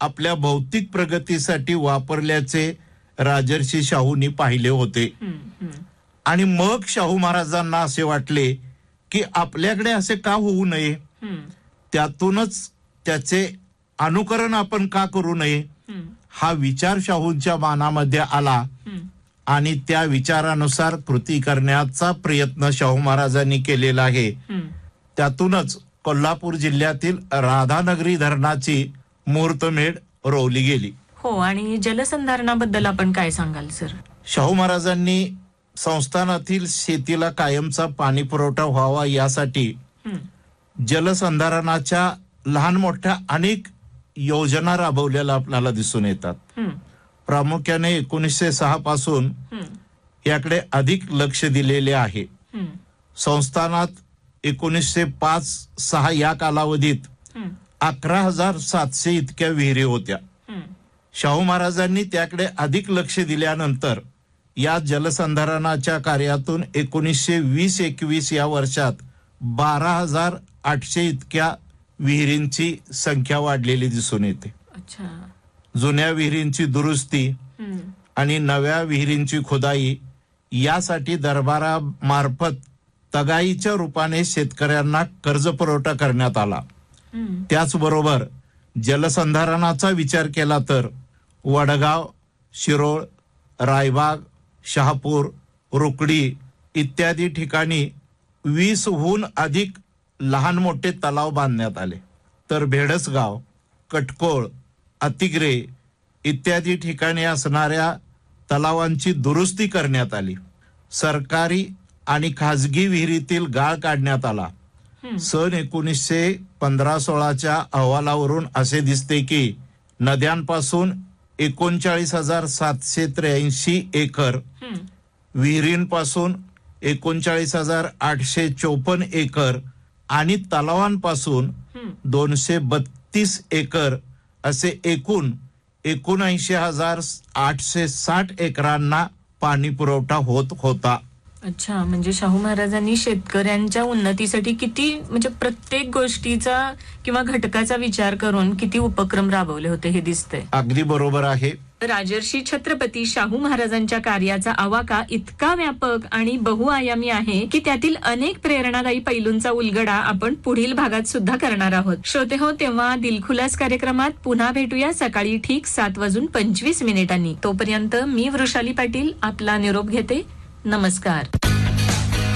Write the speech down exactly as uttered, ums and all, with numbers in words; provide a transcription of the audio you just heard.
आपल्या भौतिक प्रगतीसाठी वापरल्याचे राजर्षी शाहूंनी पाहिले होते. आणि मग शाहू महाराजांना असे वाटले की आपल्याकडे असे का होऊ नये, त्यातूनच त्याचे अनुकरण आपण का करू नये हा विचार शाहूंच्या मनामध्ये आला आणि त्या विचारानुसार कृती करण्याचा प्रयत्न शाहू महाराजांनी केलेला आहे. त्यातूनच कोल्हापूर जिल्ह्यातील राधानगरी धरणाची मुहूर्तमेढ रोवली गेली. हो, आणि जलसंधारणाबद्दल आपण काय सांगाल सर? शाहू महाराजांनी संस्थानातील शेतीला कायमचा पाणी पुरवठा व्हावा यासाठी जलसंधारणाच्या लहान मोठ्या अनेक योजना राबवलेल्या आपल्याला दिसून येतात. प्रामुख्याने एकोणीसशे सहा पासून याकडे अधिक लक्ष दिलेले आहे. संस्थानात एकोणीसशे पाच सहा या कालावधीत अकरा हजार सातशे इतक्या विहिरी होत्या. शाहू महाराजांनी त्याकडे अधिक लक्ष दिल्यानंतर या जलसंधारणाच्या कार्यातून एकोणीसशे वीस एकवीस या वर्षात बारा हजार आठशे इतक्या विहिरींची संख्या वाढलेली दिसून येते. जुन्या विहिरींची दुरुस्ती आणि नव्या विहिरींची खोदाई यासाठी दरबारामार्फत तगाईच्या रूपाने शेतकऱ्यांना कर्ज पुरवठा करण्यात आला. त्याचबरोबर जलसंधारणाचा विचार केला तर वडगाव, शिरोळ, रायबाग, शहापूर, रुकडी इत्यादी ठिकाणी वीसहून अधिक लहान मोठे तलाव बांधण्यात आले. तर भेडसगाव, कटकोळ, अतिग्रे इत्यादी ठिकाणी असणाऱ्या तलावांची दुरुस्ती करण्यात आली. सरकारी आणि खाजगी विहिरीतील गाळ काढण्यात आला. सन एकोणीसशे पंधरा सोळाच्या अहवालावरून असे दिसते की नद्यांपासून एकोणचाळीस हजार सातशे त्र्याऐंशी एकर, विहिरींपासून एकोणचाळीस हजार आठशे चौपन्न एकर आणि तलावांपासून दोनशे बत्तीस एकर असे एकूण एकोणऐंशी हजार आठशे साठ एकरांना पाणी पुरवठा होत होता. अच्छा, म्हणजे शाहू महाराजांनी शेतकऱ्यांच्या उन्नतीसाठी किती म्हणजे प्रत्येक गोष्टीचा किंवा घटकाचा विचार करून किती उपक्रम राबवले होते हे दिसतंय. अगदी बरोबर आहे. राजर्षी छत्रपती शाहू महाराजांच्या कार्याचा आवाका इतका व्यापक आणि बहुआयामी आहे की त्यातील अनेक प्रेरणादायी पैलूंचा उलगडा आपण पुढील भागात सुद्धा करणार आहोत. श्रोते हो, तेव्हा दिलखुलास कार्यक्रमात पुन्हा भेटूया सकाळी ठीक सात वाजून पंचवीस मिनिटांनी. तोपर्यंत मी वृषाली पाटील आपला निरोप घेते. नमस्कार.